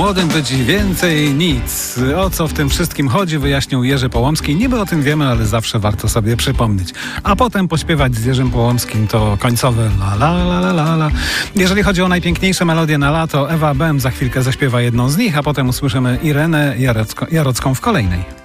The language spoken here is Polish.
młodym być więcej nic. O co w tym wszystkim chodzi, wyjaśnił Jerzy Połomski. Niby o tym wiemy, ale zawsze warto sobie przypomnieć. A potem pośpiewać z Jerzym Połomskim to końcowe la la la la la la. Jeżeli chodzi o najpiękniejsze melodie na lato, Ewa Bem za chwilkę zaśpiewa jedną z nich, a potem usłyszymy Irenę Jarocką w kolejnej.